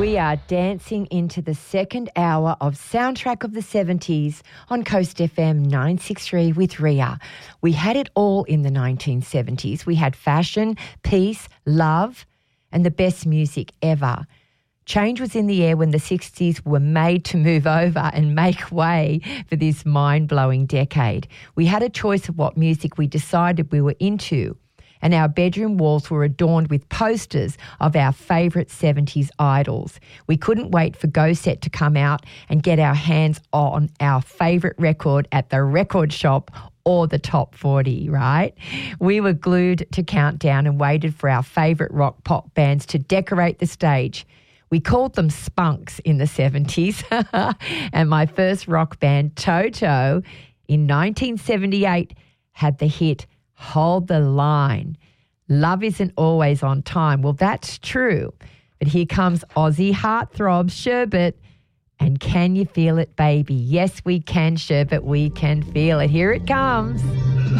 We are dancing into the second hour of Soundtrack of the 70s on Coast FM 963 with Ria. We had it all in the 1970s. We had fashion, peace, love, and the best music ever. Change was in the air when the 60s were made to move over and make way for this mind-blowing decade. We had a choice of what music we decided we were into, and our bedroom walls were adorned with posters of our favourite 70s idols. We couldn't wait for Go Set to come out and get our hands on our favourite record at the record shop or the top 40, right? We were glued to Countdown and waited for our favourite rock pop bands to decorate the stage. We called them spunks in the 70s. And my first rock band, Toto, in 1978 had the hit Hold the Line. Love isn't always on time. Well, that's true. But here comes Aussie heartthrob Sherbet and Can You Feel It, Baby? Yes, we can, Sherbet. We can feel it. Here it comes.